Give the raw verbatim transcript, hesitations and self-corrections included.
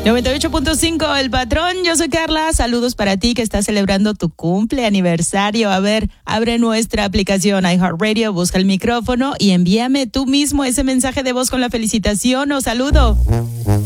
noventa y ocho punto cinco El Patrón, yo soy Carla, saludos para ti que estás celebrando tu cumple aniversario. A ver, abre nuestra aplicación iHeartRadio, busca el micrófono y envíame tú mismo ese mensaje de voz con la felicitación o saludo.